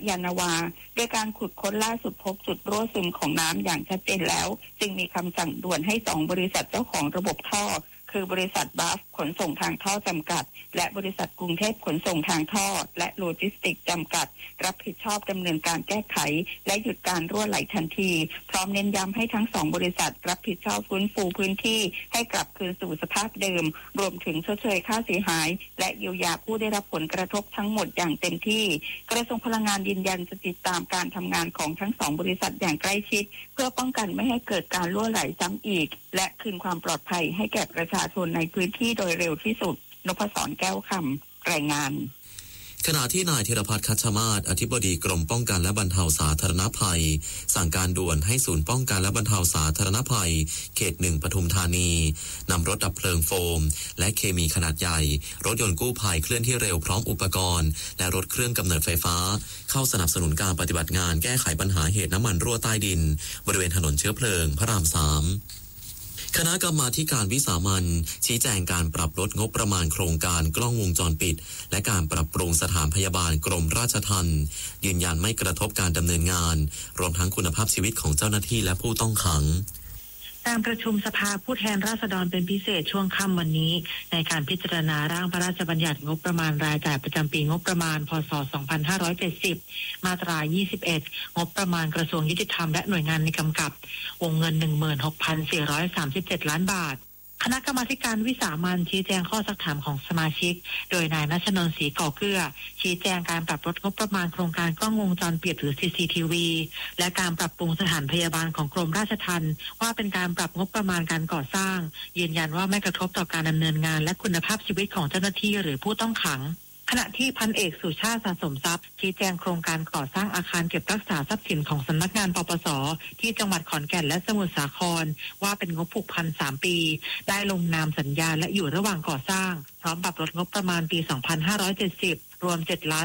ยานาวาด้วยการขุดค้นล่าสุดพบจุดรั่วซึมของน้ำอย่างชัดเจนแล้วจึงมีคำสั่งด่วนให้2บริษัทเจ้าของระบบท่อคือบริษัทบัฟขนส่งทางท่อจำกัดและบริษัทกรุงเทพขนส่งทางท่อและโลจิสติกส์จำกัดรับผิดชอบดำเนินการแก้ไขและหยุดการรั่วไหลทันทีพร้อมเน้นย้ำให้ทั้ง2บริษัทรับผิดชอบฟื้นฟูพื้นที่ให้กลับคืนสู่สภาพเดิมรวมถึงชดเชยค่าเสียหายและเยียวยาผู้ได้รับผลกระทบทั้งหมดอย่างเต็มที่กระทรวงพลังงานยืนยันจะติดตามการทำงานของทั้ง2บริษัทอย่างใกล้ชิดเพื่อป้องกันไม่ให้เกิดการรั่วไหลซ้ำอีกและคืนความปลอดภัยให้แก่ประชาชนในพื้นที่โดยเร็วที่สุดนพศรแก้วคำรายงานขณะที่นายธีรพัฒน์คัชมาศอธิบดีกรมป้องกันและบรรเทาสาธารณภัยสั่งการด่วนให้ศูนย์ป้องกันและบรรเทาสาธารณภัยเขต1ปทุมธานีนำรถดับเพลิงโฟมและเคมีขนาดใหญ่รถยนต์กู้ภัยเคลื่อนที่เร็วพร้อมอุปกรณ์และรถเครื่องกำเนิดไฟฟ้าเข้าสนับสนุนการปฏิบัติงานแก้ไขปัญหาเหตุน้ำมันรั่วใต้ดินบริเวณถนนเชื้อเพลิงพระราม3คณะกรรมาธิการวิสามัญชี้แจงการปรับลดงบประมาณโครงการกล้องวงจรปิดและการปรับปรุงสถานพยาบาลกรมราชทัณฑ์ยืนยันไม่กระทบการดำเนินงานรวมทั้งคุณภาพชีวิตของเจ้าหน้าที่และผู้ต้องขังการประชุมสภาผู้แทนราษฎรเป็นพิเศษช่วงค่ำวันนี้ในการพิจารณาร่างพระราชบัญญัติงบประมาณรายจ่ายประจำปีงบประมาณพ.ศ. 2570มาตรา21งบประมาณกระทรวงยุติธรรมและหน่วยงานในกำกับวงเงิน 16,437 ล้านบาทคณะกรรมาการวิสามัญชี้แจงข้อซักถามของสมาชิกโดยนายณัชนนท์ศรีก่อเกลือชี้แจงการปรับลดงบประมาณโครงการกล้องวงจรปิดหรือ CCTV และการปรับปรุงสถานพยาบาลของกรมราชทัณฑ์ว่าเป็นการปรับงบประมาณการก่อสร้างยืนยันว่าไม่กระทบต่อการดำเนินงานและคุณภาพชีวิตของเจ้าหน้าที่หรือผู้ต้องขังขณะที่พันเอกสุชาติสะสมทรัพย์ชี้แจงโครงการก่อสร้างอาคารเก็บรักษาทรัพย์สินของสำนักงานปปส.ที่จังหวัดขอนแก่นและสมุทรสาครว่าเป็นงบผูกพัน3ปีได้ลงนามสัญญาและอยู่ระหว่างก่อสร้างพร้อมปรับลดงบประมาณปี 2570 รวม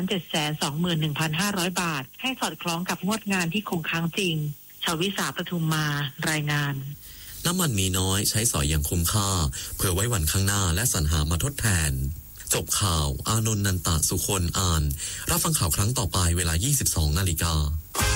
7,721,500 บาทให้สอดคล้องกับงวดงานที่คงค้างจริงชวิสาปทุมมารายงานน้ำมันมีน้อยใช้สอยอย่างคุ้มค่าเพื่อไว้วันข้างหน้าและสรรหามาทดแทนจบข่าวอานนท์นันตะสุคนอ่านรับฟังข่าวครั้งต่อไปเวลา 22 นาฬิกา